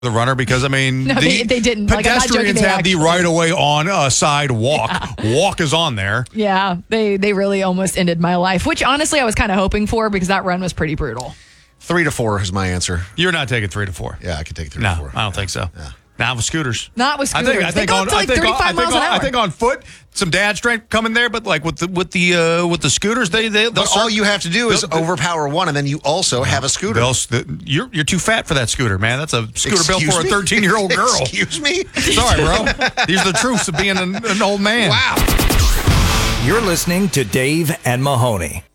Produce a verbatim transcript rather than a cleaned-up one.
the runner because I mean No, the they- they didn't. Like, I'm not joking, pedestrians they have the actually- right of way on a sidewalk. Walk is on there. Yeah, they they really almost ended my life, which honestly I was kind of hoping for because that run was pretty brutal. Three to four is my answer. You're not taking three to four. Yeah, I could take three No, to four. I don't think so. Yeah. Not with scooters. Not with I scooters. think I They think go on up to, like, I think on, thirty-five I think miles an on, I hour. think on foot some dad strength coming there, but like with the with the uh, with the scooters, they they But all you have to do is they'll- overpower one, and then you also have a scooter. they'll- the- You're you're too fat for that scooter, man. That's a scooter built Excuse for a me? thirteen year old girl. Excuse me? Sorry, bro. These are the truths of being an, an old man. Wow. You're listening to Dave and Mahoney.